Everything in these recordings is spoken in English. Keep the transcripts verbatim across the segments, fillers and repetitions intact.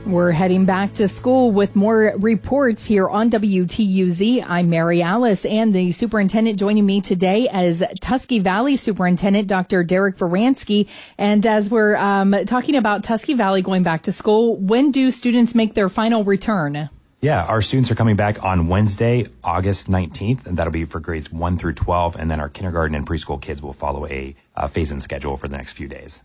We're heading back to school with more reports here on W T U Z. I'm Mary Alice, and the superintendent joining me today is Tusky Valley Superintendent Doctor Derek Varansky. And as we're um, talking about Tusky Valley going back to school, when do students make their final return? Yeah, our students are coming back on Wednesday, August nineteenth, and that'll be for grades one through twelve. And then our kindergarten and preschool kids will follow a uh, phase-in schedule for the next few days.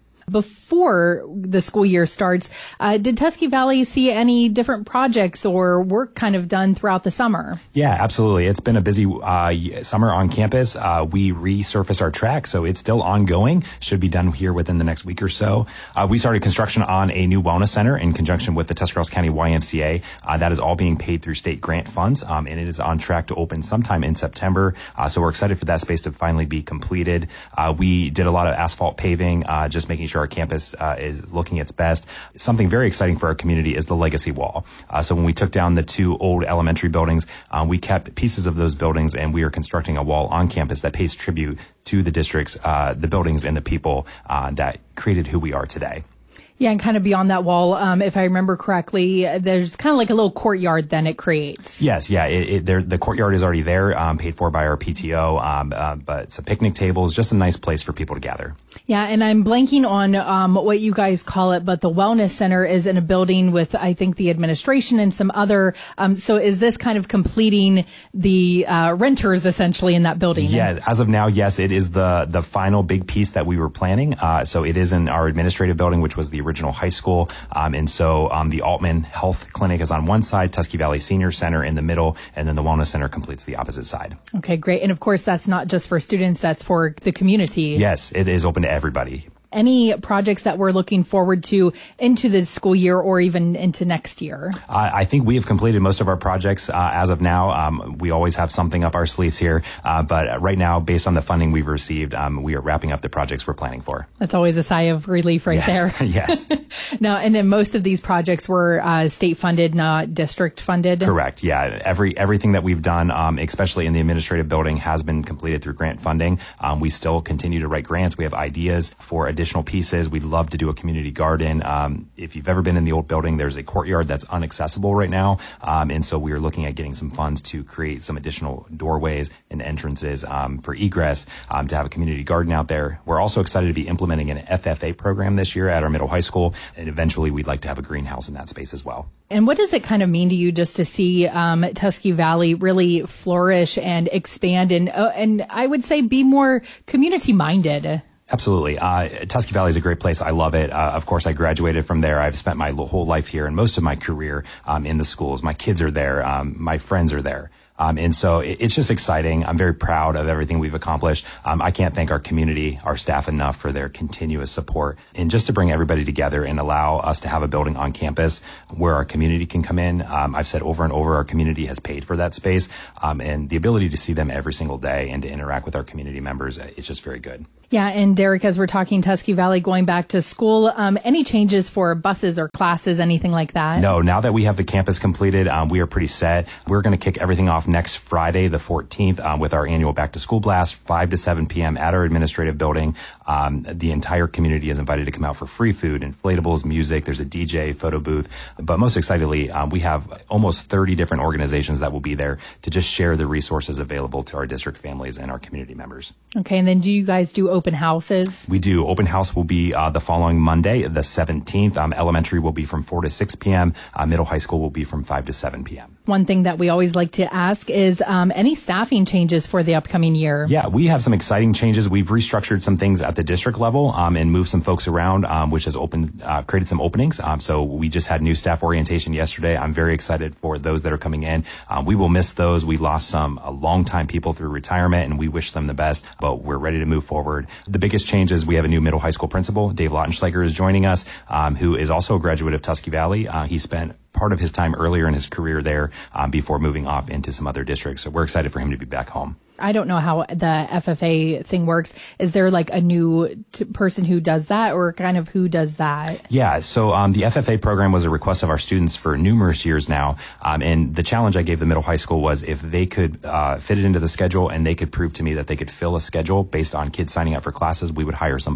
Before the school year starts, uh, did Tusky Valley see any different projects or work kind of done throughout the summer? Yeah, absolutely. It's been a busy uh, summer on campus. Uh, we resurfaced our track, so it's still ongoing. Should be done here within the next week or so. Uh, we started construction on a new wellness center in conjunction with the Tuscarawas County Y M C A. Uh, that is all being paid through state grant funds, um, and it is on track to open sometime in September. Uh, so we're excited for that space to finally be completed. Uh, we did a lot of asphalt paving, uh, just making sure our campus uh, is looking its best. Something very exciting for our community is the legacy wall. Uh, so when we took down the two old elementary buildings, uh, we kept pieces of those buildings, and we are constructing a wall on campus that pays tribute to the districts, uh, the buildings, and the people uh, that created who we are today. Yeah, and kind of beyond that wall, um, if I remember correctly, there's kind of like a little courtyard then it creates. Yes, yeah, it, it, there, the courtyard is already there, um, paid for by our P T O, um, uh, but some picnic tables, just a nice place for people to gather. Yeah, and I'm blanking on um, what you guys call it, but the wellness center is in a building with, I think, the administration and some other. Um, so is this kind of completing the uh, renters essentially in that building? Yeah, as of now, yes, it is the the final big piece that we were planning. Uh, so it is in our administrative building, which was the original high school. Um, and so um, the Altman Health Clinic is on one side, Tusky Valley Senior Center in the middle, and then the Wellness Center completes the opposite side. Okay, great. And of course, that's not just for students, that's for the community. Yes, it is open to everybody. Any projects that we're looking forward to into the school year or even into next year? Uh, I think we have completed most of our projects uh, as of now. Um, we always have something up our sleeves here, uh, but right now, based on the funding we've received, um, we are wrapping up the projects we're planning for. That's always a sigh of relief right yes. there. Yes. Now, and then most of these projects were uh, state funded, not district funded? Correct. Yeah. Every everything that we've done, um, especially in the administrative building, has been completed through grant funding. Um, we still continue to write grants. We have ideas for additional pieces. We'd love to do a community garden. Um, if you've ever been in the old building, there's a courtyard that's inaccessible right now. Um, and so we are looking at getting some funds to create some additional doorways and entrances um, for egress um, to have a community garden out there. We're also excited to be implementing an F F A program this year at our middle high school. And eventually we'd like to have a greenhouse in that space as well. And what does it kind of mean to you just to see um, Tusky Valley really flourish and expand and, uh, and I would say be more community minded? Absolutely. Uh, Tusky Valley is a great place. I love it. Uh, of course, I graduated from there. I've spent my whole life here and most of my career um, in the schools. My kids are there. Um, my friends are there. Um, and so it, it's just exciting. I'm very proud of everything we've accomplished. Um, I can't thank our community, our staff enough for their continuous support and just to bring everybody together and allow us to have a building on campus where our community can come in. Um, I've said over and over, our community has paid for that space, um, and the ability to see them every single day and to interact with our community members, it's just very good. Yeah, and Derek, as we're talking Tusky Valley going back to school, um, any changes for buses or classes, anything like that? No, now that we have the campus completed, um, we are pretty set. We're going to kick everything off next Friday, the fourteenth, um, with our annual back to school blast, five to seven p.m. at our administrative building. Um, the entire community is invited to come out for free food, inflatables, music. There's a D J, photo booth. But most excitedly, um, we have almost thirty different organizations that will be there to just share the resources available to our district families and our community members. Okay, and then do you guys do open houses? We do. Open house will be uh, the following Monday, the seventeenth. Um, elementary will be from four to six p.m. Uh, middle high school will be from five to seven p.m. One thing that we always like to ask is um, any staffing changes for the upcoming year? Yeah, we have some exciting changes. We've restructured some things at the district level um, and moved some folks around, um, which has opened, uh, created some openings. Um, so we just had new staff orientation yesterday. I'm very excited for those that are coming in. Um, we will miss those. We lost some uh, longtime people through retirement, and we wish them the best, but we're ready to move forward. The biggest change is we have a new middle high school principal. Dave Lautenschlager is joining us, um, who is also a graduate of Tusky Valley. Uh, he spent part of his time earlier in his career there um, before moving off into some other districts. So we're excited for him to be back home. I don't know how the F F A thing works. Is there like a new t- person who does that, or kind of who does that? Yeah, so um, the F F A program was a request of our students for numerous years now. Um, and the challenge I gave the middle high school was if they could uh, fit it into the schedule and they could prove to me that they could fill a schedule based on kids signing up for classes, we would hire somebody.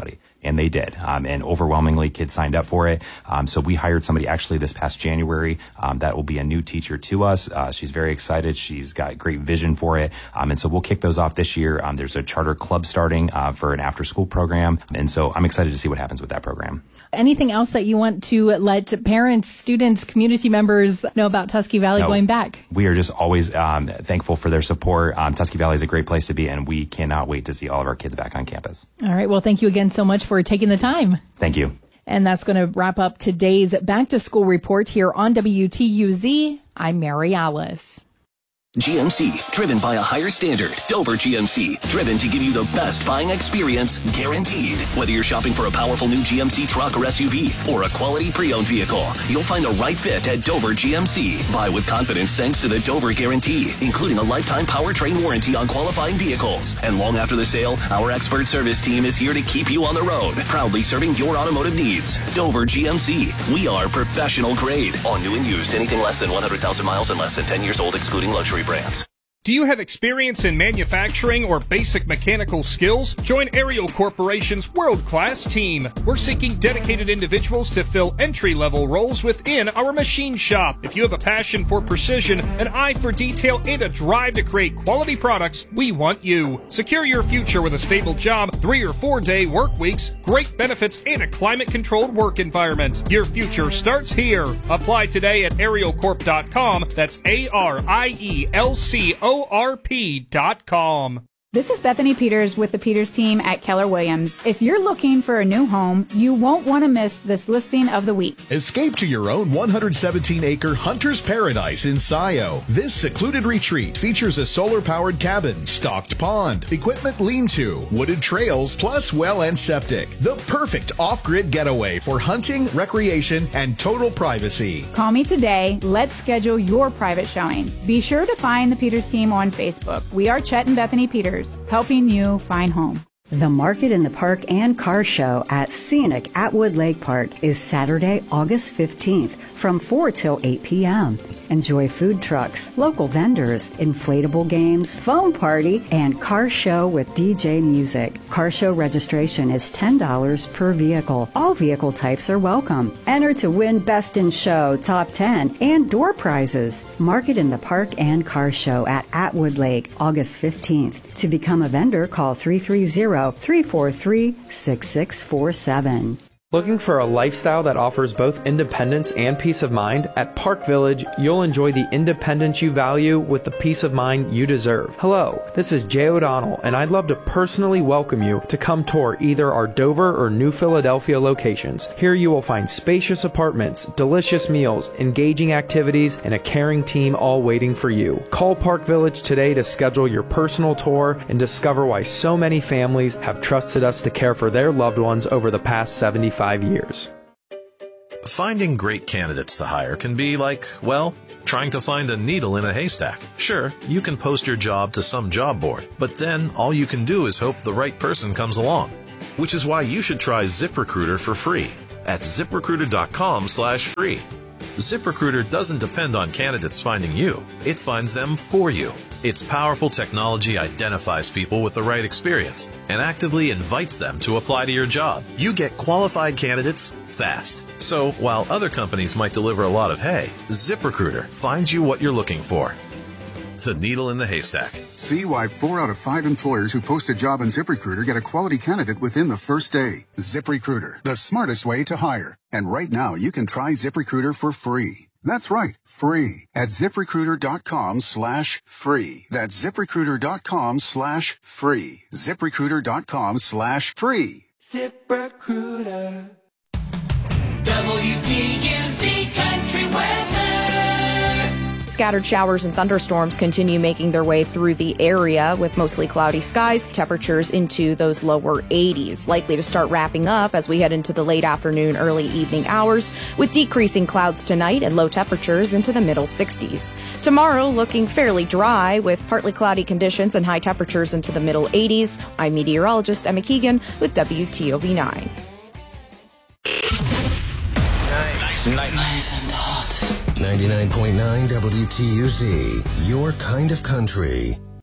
And they did. Um, and overwhelmingly, kids signed up for it. Um, so we hired somebody actually this past January um, that will be a new teacher to us. Uh, she's very excited. She's got great vision for it. Um, and so we'll kick those off this year. Um, there's a charter club starting uh, for an after-school program. And so I'm excited to see what happens with that program. Anything else that you want to let parents, students, community members know about Tusky Valley no, going back? We are just always um, thankful for their support. Um, Tusky Valley is a great place to be, and we cannot wait to see all of our kids back on campus. All right. Well, thank you again so much for taking the time. Thank you. And that's going to wrap up today's Back to School report here on W T U Z. I'm Mary Alice. G M C, driven by a higher standard. Dover G M C, driven to give you the best buying experience, guaranteed. Whether you're shopping for a powerful new G M C truck or S U V, or a quality pre-owned vehicle, you'll find the right fit at Dover G M C. Buy with confidence thanks to the Dover Guarantee, including a lifetime powertrain warranty on qualifying vehicles. And long after the sale, our expert service team is here to keep you on the road, proudly serving your automotive needs. Dover G M C, we are professional grade. On new and used, anything less than one hundred thousand miles and less than ten years old, excluding luxury brands. Do you have experience in manufacturing or basic mechanical skills? Join Ariel Corporation's world-class team. We're seeking dedicated individuals to fill entry-level roles within our machine shop. If you have a passion for precision, an eye for detail, and a drive to create quality products, we want you. Secure your future with a stable job, three or four-day work weeks, great benefits, and a climate-controlled work environment. Your future starts here. Apply today at ariel corp dot com. That's A R I E L C O R P dot com. This is Bethany Peters with the Peters team at Keller Williams. If you're looking for a new home, you won't want to miss this listing of the week. Escape to your own one hundred seventeen acre Hunter's Paradise in Scio. This secluded retreat features a solar-powered cabin, stocked pond, equipment lean-to, wooded trails, plus well and septic. The perfect off-grid getaway for hunting, recreation, and total privacy. Call me today. Let's schedule your private showing. Be sure to find the Peters team on Facebook. We are Chet and Bethany Peters, helping you find home. The Market in the Park and Car Show at Scenic Atwood Lake Park is Saturday, August fifteenth from four till eight p.m. Enjoy food trucks, local vendors, inflatable games, phone party, and car show with D J music. Car show registration is ten dollars per vehicle. All vehicle types are welcome. Enter to win Best in Show, Top ten, and door prizes. Market in the Park and Car Show at Atwood Lake, August fifteenth. To become a vendor, call three three zero, three four three, six six four seven. Looking for a lifestyle that offers both independence and peace of mind? At Park Village, you'll enjoy the independence you value with the peace of mind you deserve. Hello, this is Jay O'Donnell, and I'd love to personally welcome you to come tour either our Dover or New Philadelphia locations. Here you will find spacious apartments, delicious meals, engaging activities, and a caring team all waiting for you. Call Park Village today to schedule your personal tour and discover why so many families have trusted us to care for their loved ones over the past seventy-five years. Finding great candidates to hire can be like, well, trying to find a needle in a haystack. Sure, you can post your job to some job board, but then all you can do is hope the right person comes along. Which is why you should try ZipRecruiter for free at ziprecruiter dot com slash free. ZipRecruiter doesn't depend on candidates finding you. It finds them for you. Its powerful technology identifies people with the right experience and actively invites them to apply to your job. You get qualified candidates fast. So while other companies might deliver a lot of hay, ZipRecruiter finds you what you're looking for. The needle in the haystack. See why four out of five employers who post a job on ZipRecruiter get a quality candidate within the first day. ZipRecruiter, the smartest way to hire. And right now, you can try ZipRecruiter for free. That's right, free at ziprecruiter dot com slash free. That's ziprecruiter dot com slash free. ziprecruiter dot com slash free. ZipRecruiter. W T U Z Country Weather. Scattered showers and thunderstorms continue making their way through the area with mostly cloudy skies, temperatures into those lower eighties, likely to start wrapping up as we head into the late afternoon, early evening hours, with decreasing clouds tonight and low temperatures into the middle sixties. Tomorrow looking fairly dry with partly cloudy conditions and high temperatures into the middle eighties. I'm meteorologist Emma Keegan with W T O V nine. Nice, nice, nice and hot. ninety-nine point nine W T U Z, your kind of country.